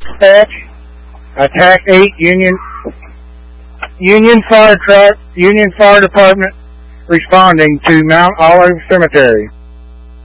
Dispatch, attack 8 Union Fire Truck, Union Fire Department responding to Mount Olive Cemetery.